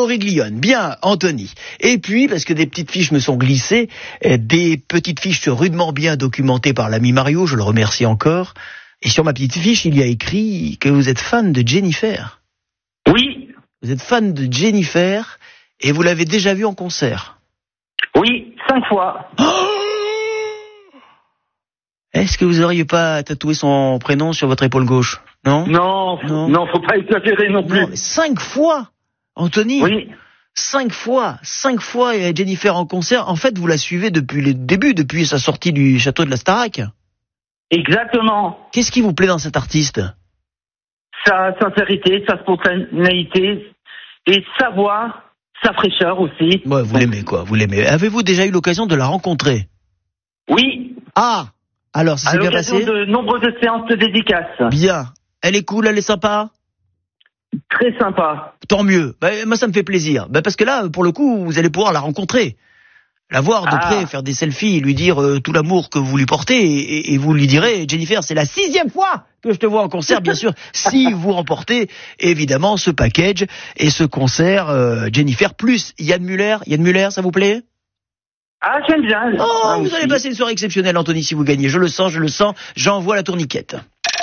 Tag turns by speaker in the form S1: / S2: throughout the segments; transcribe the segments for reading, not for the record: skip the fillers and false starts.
S1: Caoriglione. Bien, Anthony. Et puis, parce que des petites fiches me sont glissées, des petites fiches rudement bien documentées par l'ami Mario, je le remercie encore. Et sur ma petite fiche, il y a écrit que vous êtes fan de Jennifer.
S2: Oui.
S1: Vous êtes fan de Jennifer et vous l'avez déjà vue en concert.
S2: Oui, 5 fois.
S1: Oh, est-ce que vous auriez pas tatoué son prénom sur votre épaule gauche? Non,
S2: non, faut pas exagérer non plus.
S1: Non, 5 fois, Anthony.
S2: Oui.
S1: 5 fois Jennifer en concert. En fait, vous la suivez depuis le début, depuis sa sortie du château de la Starac.
S2: Exactement.
S1: Qu'est-ce qui vous plaît dans cet artiste?
S2: Sa sincérité, sa spontanéité et sa voix, sa fraîcheur aussi.
S1: Ouais, vous l'aimez quoi, vous l'aimez. Avez-vous déjà eu l'occasion de la rencontrer?
S2: Oui.
S1: Ah, alors ça s'est bien passé?
S2: À l'occasion de nombreuses séances de dédicaces.
S1: Bien. Elle est cool, elle est sympa?
S2: Très sympa.
S1: Tant mieux. Moi, ça me fait plaisir. Parce que là, pour le coup, vous allez pouvoir la rencontrer. La voir de près, faire des selfies, lui dire tout l'amour que vous lui portez, et vous lui direz, Jennifer, c'est la 6e fois que je te vois en concert, bien sûr, si vous remportez, évidemment, ce package et ce concert, Jennifer, plus Yann Muller. Yann Muller, ça vous plaît?
S2: Ah, j'aime bien.
S1: Oh, vous allez passer une soirée exceptionnelle, Anthony, si vous gagnez. Je le sens, j'envoie la tourniquette.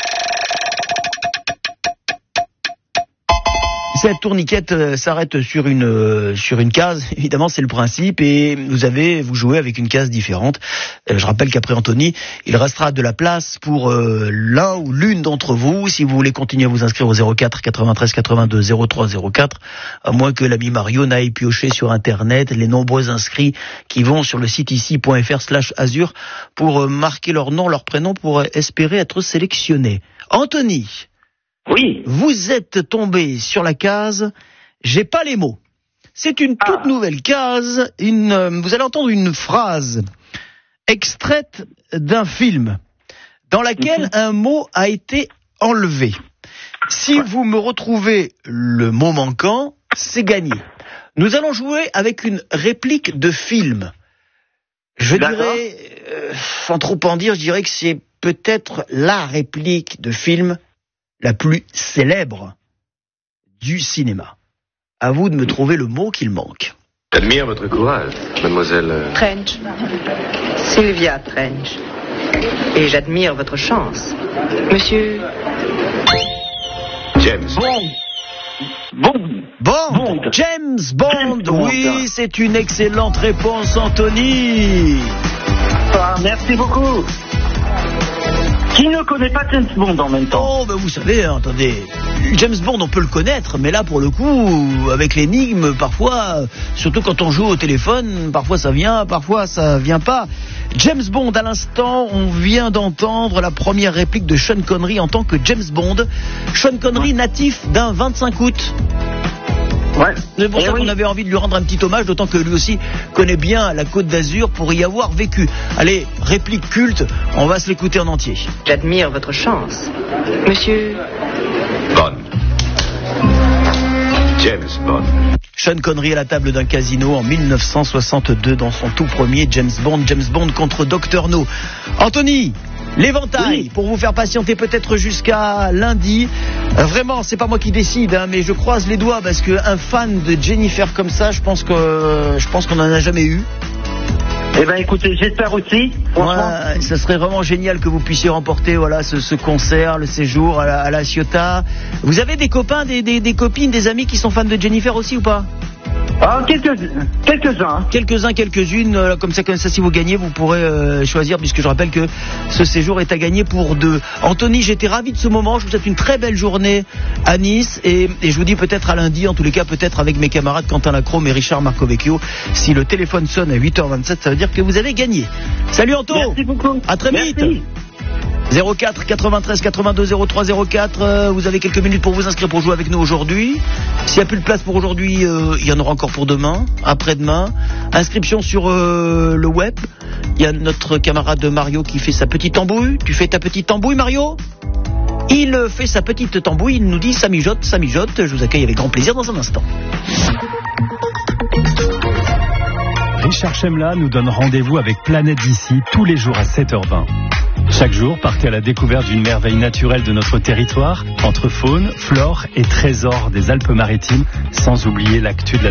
S1: Cette tourniquette s'arrête sur une case, évidemment c'est le principe, et vous jouez avec une case différente. Je rappelle qu'après Anthony, il restera de la place pour l'un ou l'une d'entre vous, si vous voulez continuer à vous inscrire au 04 93 82 03 04, à moins que l'ami Mario n'aille piocher sur internet les nombreux inscrits qui vont sur le site ici.fr/azur pour marquer leur nom, leur prénom, pour espérer être sélectionnés. Anthony.
S2: Oui.
S1: Vous êtes tombé sur la case « J'ai pas les mots ». C'est une toute nouvelle case. Vous allez entendre une phrase extraite d'un film dans laquelle un mot a été enlevé. Si vous me retrouvez le mot manquant, c'est gagné. Nous allons jouer avec une réplique de film. Je dirais, sans trop en dire, je dirais que c'est peut-être la réplique de film la plus célèbre du cinéma. À vous de me trouver le mot qu'il manque.
S3: J'admire votre courage, mademoiselle...
S4: Trench. Sylvia Trench. Et j'admire votre chance. Monsieur...
S3: James.
S2: Bond.
S1: James Bond. Oui, c'est une excellente réponse, Anthony.
S2: Ah, merci beaucoup. Qui ne connaît pas James Bond en même temps?
S1: Oh, vous savez, attendez, James Bond, on peut le connaître, mais là, pour le coup, avec l'énigme, parfois, surtout quand on joue au téléphone, parfois ça vient, parfois ça vient pas. James Bond, à l'instant, on vient d'entendre la première réplique de Sean Connery en tant que James Bond. Sean Connery, natif d'un 25 août.
S2: Ouais.
S1: C'est pour ça qu'on avait envie de lui rendre un petit hommage, d'autant que lui aussi connaît bien la Côte d'Azur pour y avoir vécu. Allez, réplique culte, on va se l'écouter en entier.
S4: J'admire votre chance. Monsieur...
S3: Bond. James Bond.
S1: Sean Connery à la table d'un casino en 1962 dans son tout premier James Bond contre Dr No. Anthony, l'éventail, pour vous faire patienter peut-être jusqu'à lundi. Vraiment, c'est pas moi qui décide, mais je croise les doigts parce qu'un fan de Jennifer comme ça, je pense qu'on en a jamais eu.
S2: Eh ben écoutez, j'espère aussi.
S1: Ouais, ça serait vraiment génial que vous puissiez remporter ce concert, le séjour à la Ciotat. Vous avez des copains, des copines, des amis qui sont fans de Jennifer aussi ou pas?
S2: Ah, quelques-uns.
S1: Quelques-unes, comme ça, si vous gagnez, vous pourrez choisir, puisque je rappelle que ce séjour est à gagner pour 2. Anthony, j'étais ravi de ce moment, je vous souhaite une très belle journée à Nice, et je vous dis peut-être à lundi, en tous les cas, peut-être avec mes camarades Quentin Lacrome et Richard Marcovecchio. Si le téléphone sonne à 8h27, ça veut dire que vous avez gagné. Salut Anto.
S2: Merci beaucoup.
S1: À très vite. 04 93 82 03 04. Vous avez quelques minutes pour vous inscrire pour jouer avec nous aujourd'hui. S'il n'y a plus de place pour aujourd'hui, il y en aura encore pour demain, après-demain. Inscription sur le web. Il y a notre camarade Mario qui fait sa petite tambouille. Tu fais ta petite tambouille, Mario? Il fait sa petite tambouille. Il nous dit ça mijote. Je vous accueille avec grand plaisir dans un instant.
S5: Richard Chemla nous donne rendez-vous avec Planète d'ici tous les jours à 7h20. Chaque jour, partez à la découverte d'une merveille naturelle de notre territoire, entre faune, flore et trésors des Alpes-Maritimes, sans oublier l'actu de la